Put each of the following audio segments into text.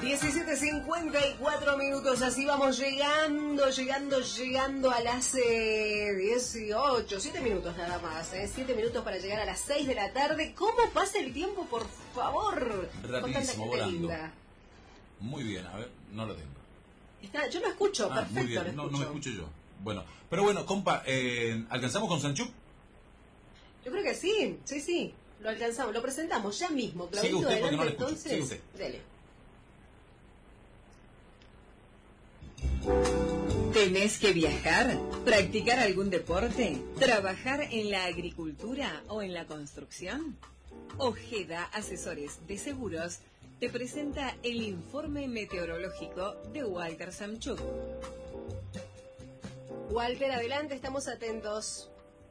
17:54 minutos, así vamos llegando a las 18, 7 minutos nada más, 7 minutos para llegar a las 6 de la tarde. ¿Cómo pasa el tiempo, por favor? Rapidísimo, volando. Linda. Muy bien, a ver, no lo tengo. Yo lo escucho, perfecto. Muy bien, no me escucho yo. Bueno, pero bueno, compa, ¿alcanzamos con Sanchuk? Yo creo que sí, lo alcanzamos, lo presentamos ya mismo. Claudito, sigue usted, adelante, no entonces. Sigue usted. Dele. ¿Tenés que viajar? ¿Practicar algún deporte? ¿Trabajar en la agricultura o en la construcción? Ojeda Asesores de Seguros te presenta el informe meteorológico de Walter Samchuk. Walter, adelante, estamos atentos.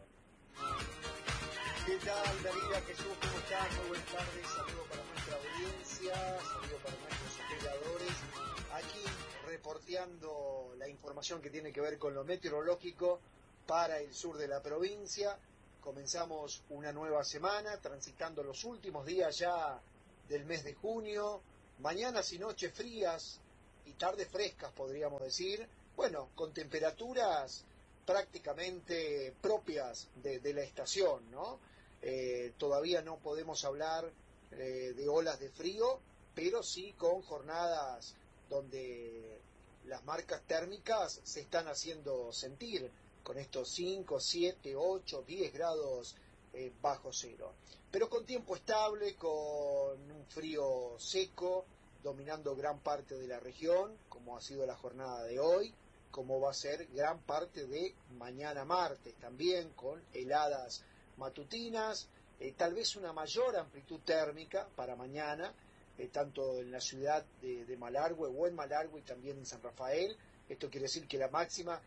¿Qué tal, Daría, Jesús? ¿Cómo estás? Muy buenas tardes. Saludos para nuestra audiencia, saludos para nuestros operadores. Aquí reporteando la información que tiene que ver con lo meteorológico para el sur de la provincia. Comenzamos una nueva semana, transitando los últimos días ya del mes de junio. Mañanas y noches frías y tardes frescas, podríamos decir. Bueno, con temperaturas prácticamente propias de la estación, ¿no? Todavía no podemos hablar de olas de frío, pero sí con jornadas donde las marcas térmicas se están haciendo sentir, con estos 5, 7, 8, 10 grados bajo cero. Pero con tiempo estable, con un frío seco, dominando gran parte de la región, como ha sido la jornada de hoy, como va a ser gran parte de mañana martes, también con heladas matutinas, tal vez una mayor amplitud térmica para mañana, tanto en la ciudad de Malargüe o en Malargüe y también en San Rafael. Esto quiere decir que la máxima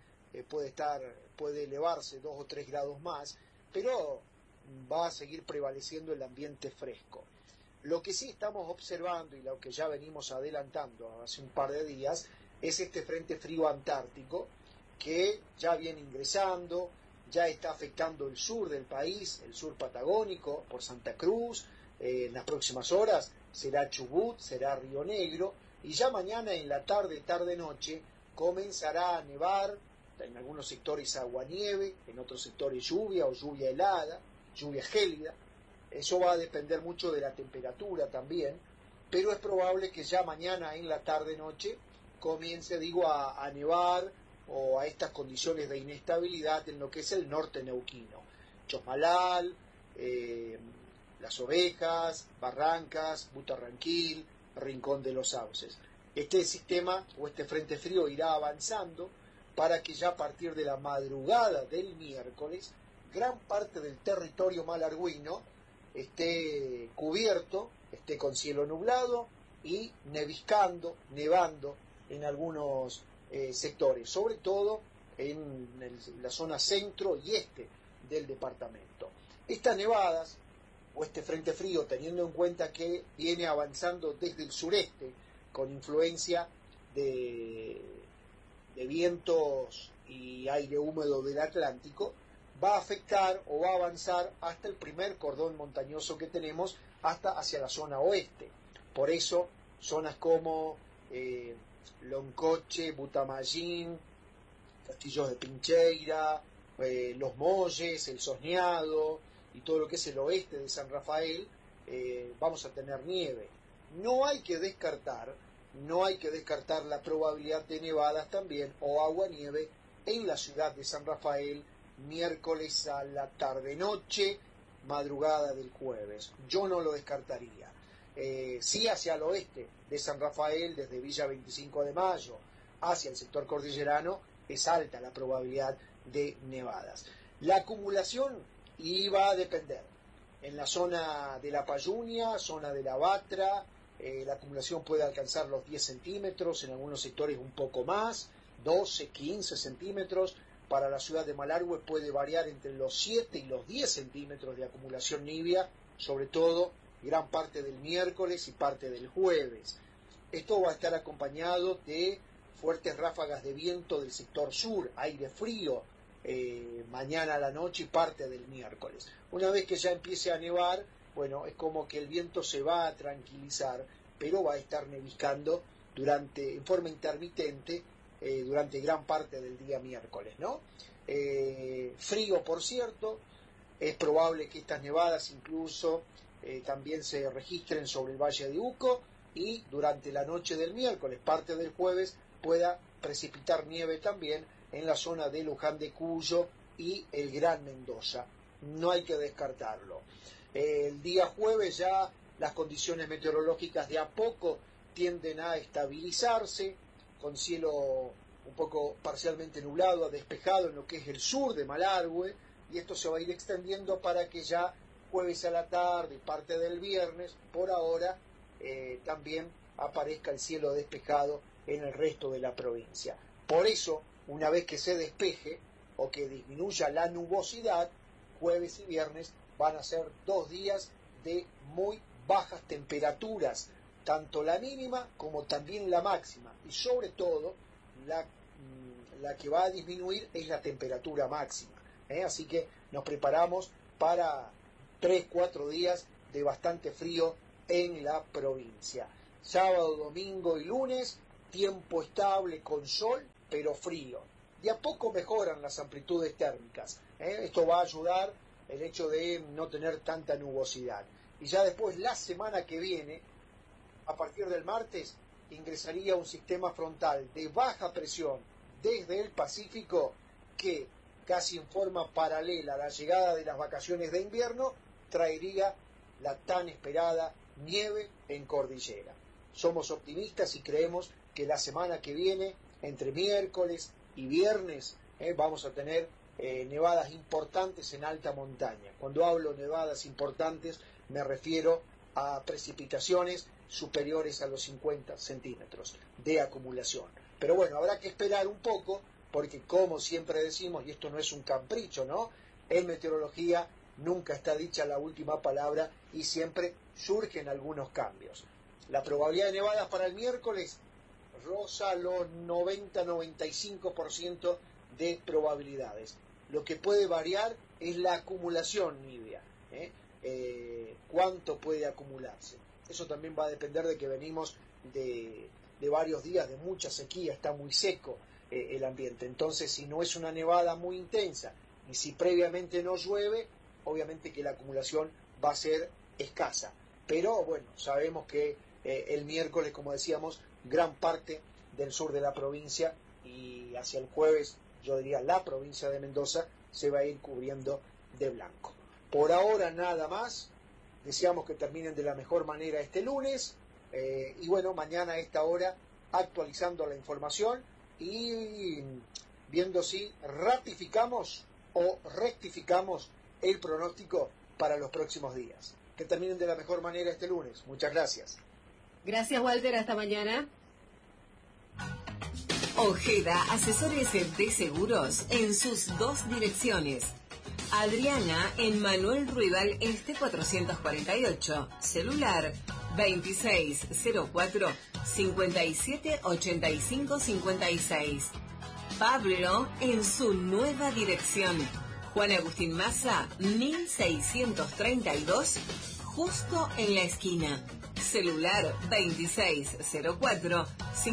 puede elevarse 2 o 3 grados más, pero va a seguir prevaleciendo el ambiente fresco. Lo que sí estamos observando y lo que ya venimos adelantando hace un par de días es este frente frío antártico que ya viene ingresando, ya está afectando el sur del país, el sur patagónico, por Santa Cruz. En las próximas horas será Chubut, será Río Negro, y ya mañana en la tarde-noche comenzará a nevar, en algunos sectores aguanieve, en otros sectores lluvia o lluvia helada, lluvia gélida. Eso va a depender mucho de la temperatura también, pero es probable que ya mañana en la tarde-noche comience, a nevar o a estas condiciones de inestabilidad en lo que es el norte neuquino. Chosmalal, Las Ovejas, Barrancas, Butarranquil, Rincón de los Sauces. Este sistema o este frente frío irá avanzando para que ya a partir de la madrugada del miércoles gran parte del territorio malargüino esté cubierto, esté con cielo nublado y nevando en algunos sectores, sobre todo en la zona centro y este del departamento. Estas nevadas o este frente frío, teniendo en cuenta que viene avanzando desde el sureste con influencia de vientos y aire húmedo del Atlántico, va a afectar o va a avanzar hasta el primer cordón montañoso que tenemos, hasta hacia la zona oeste. Por eso zonas como Loncoche, Butamayín, Castillos de Pincheira, Los Molles, El Sosneado y todo lo que es el oeste de San Rafael, vamos a tener nieve. No hay que descartar la probabilidad de nevadas también o aguanieve en la ciudad de San Rafael miércoles a la tarde-noche, madrugada del jueves. Yo no lo descartaría. Sí, hacia el oeste de San Rafael, desde Villa 25 de Mayo hacia el sector cordillerano, es alta la probabilidad de nevadas. La acumulación iba a depender. En la zona de la Payunia, zona de la Batra, la acumulación puede alcanzar los 10 centímetros, en algunos sectores un poco más, 12, 15 centímetros. Para la ciudad de Malargüe puede variar entre los 7 y los 10 centímetros de acumulación nibia, sobre todo gran parte del miércoles y parte del jueves. Esto va a estar acompañado de fuertes ráfagas de viento del sector sur, aire frío, mañana a la noche y parte del miércoles. Una vez que ya empiece a nevar, bueno, es como que el viento se va a tranquilizar, pero va a estar neviscando en forma intermitente durante gran parte del día miércoles, ¿no? Frío, por cierto, es probable que estas nevadas incluso también se registren sobre el Valle de Uco y durante la noche del miércoles, parte del jueves, pueda precipitar nieve también en la zona de Luján de Cuyo y el Gran Mendoza. No hay que descartarlo. El día jueves ya las condiciones meteorológicas de a poco tienden a estabilizarse, con cielo un poco parcialmente nublado a despejado en lo que es el sur de Malargüe, y esto se va a ir extendiendo para que ya jueves a la tarde y parte del viernes, por ahora, también aparezca el cielo despejado en el resto de la provincia. Por eso, una vez que se despeje o que disminuya la nubosidad, jueves y viernes van a ser 2 días de muy bajas temperaturas, tanto la mínima como también la máxima, y sobre todo la que va a disminuir es la temperatura máxima, así que nos preparamos para 3-4 días de bastante frío en la provincia. Sábado, domingo y lunes, tiempo estable con sol, pero frío. De a poco mejoran las amplitudes térmicas. Esto va a ayudar el hecho de no tener tanta nubosidad. Y ya después, la semana que viene, a partir del martes, ingresaría un sistema frontal de baja presión desde el Pacífico que, casi en forma paralela a la llegada de las vacaciones de invierno, traería la tan esperada nieve en cordillera. Somos optimistas y creemos que la semana que viene, entre miércoles y viernes, vamos a tener nevadas importantes en alta montaña. Cuando hablo nevadas importantes me refiero a precipitaciones superiores a los 50 centímetros de acumulación. Pero bueno, habrá que esperar un poco porque, como siempre decimos, y esto no es un capricho, ¿no? En meteorología nunca está dicha la última palabra y siempre surgen algunos cambios. La probabilidad de nevadas para el miércoles roza los 90-95% de probabilidades. Lo que puede variar es la acumulación nívea, cuánto puede acumularse. Eso también va a depender de que venimos de varios días de mucha sequía, está muy seco el ambiente. Entonces, si no es una nevada muy intensa y si previamente no llueve, obviamente que la acumulación va a ser escasa. Pero bueno, sabemos que el miércoles, como decíamos, gran parte del sur de la provincia y hacia el jueves, yo diría la provincia de Mendoza, se va a ir cubriendo de blanco. Por ahora nada más, deseamos que terminen de la mejor manera este lunes y bueno, mañana a esta hora actualizando la información y viendo si ratificamos o rectificamos el pronóstico para los próximos días. Que terminen de la mejor manera este lunes. Muchas gracias. Gracias, Walter. Hasta mañana. Ojeda, asesores de seguros en sus 2 direcciones. Adriana en Manuel Ruibal Este 448. Celular 2604 5785 56. Pablo en su nueva dirección. Juan Agustín Maza 1632, justo en la esquina. Celular 2604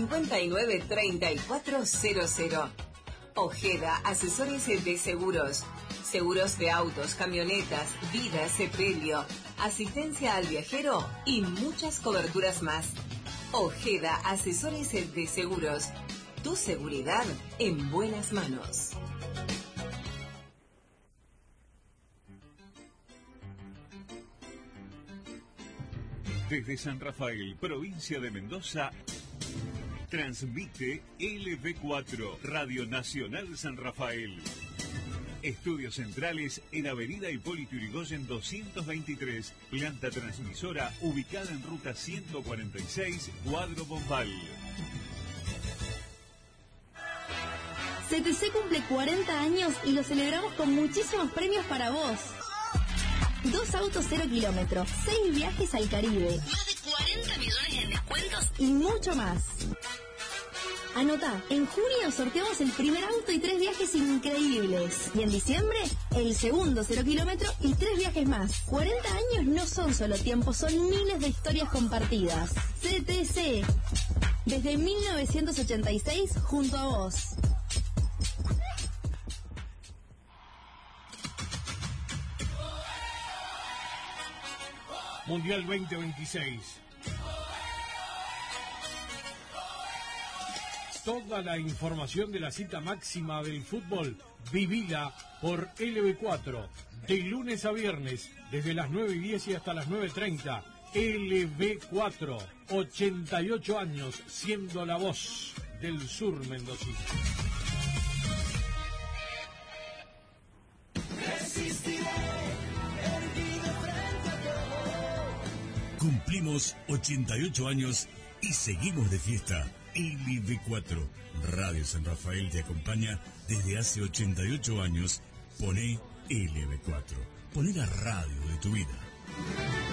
593400. Ojeda, asesores de seguros. Seguros de autos, camionetas, vida, sepelio, asistencia al viajero y muchas coberturas más. Ojeda, asesores de seguros. Tu seguridad en buenas manos. Desde San Rafael, provincia de Mendoza, transmite LV4, Radio Nacional San Rafael. Estudios centrales en Avenida Hipólito Yrigoyen 223, planta transmisora ubicada en ruta 146, Cuadro Bombal. CTC cumple 40 años y lo celebramos con muchísimos premios para vos. 2 autos 0 kilómetros, 6 viajes al Caribe, más de 40 millones en descuentos y mucho más. Anotá, en junio sorteamos el primer auto y 3 viajes increíbles. Y en diciembre, el segundo 0 kilómetro y 3 viajes más. 40 años no son solo tiempo, son miles de historias compartidas. CTC. Desde 1986 junto a vos. Mundial 2026. Toda la información de la cita máxima del fútbol, vivida por LB4, de lunes a viernes, desde las 9:10 y hasta las 9:30. LB4, 88 años, siendo la voz del sur mendocino. Cumplimos 88 años y seguimos de fiesta. LB4, Radio San Rafael te acompaña desde hace 88 años. Poné LB4. Poné la radio de tu vida.